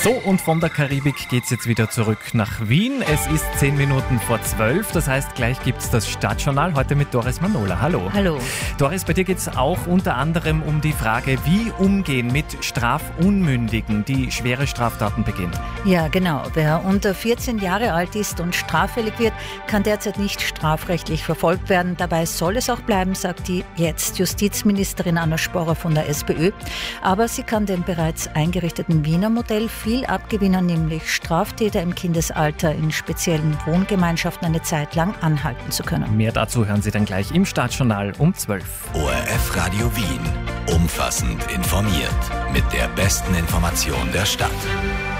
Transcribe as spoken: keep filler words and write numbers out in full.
So, und von der Karibik geht's jetzt wieder zurück nach Wien. Es ist zehn Minuten vor zwölf, das heißt, gleich gibt's das Stadtjournal, heute mit Doris Manola. Hallo. Hallo. Doris, bei dir geht's auch unter anderem um die Frage, wie umgehen mit Strafunmündigen, die schwere Straftaten begehen. Ja, genau. Wer unter vierzehn Jahre alt ist und straffällig wird, kann derzeit nicht strafrechtlich verfolgt werden. Dabei soll es auch bleiben, sagt die jetzt Justizministerin Anna Sporrer von der SPÖ. Aber sie kann dem bereits eingerichteten Wiener Modell viel abgewinnen, nämlich Straftäter im Kindesalter in speziellen Wohngemeinschaften eine Zeit lang anhalten zu können. Mehr dazu hören Sie dann gleich im Stadtjournal um zwölf. O R F Radio Wien. Umfassend informiert. Mit der besten Information der Stadt.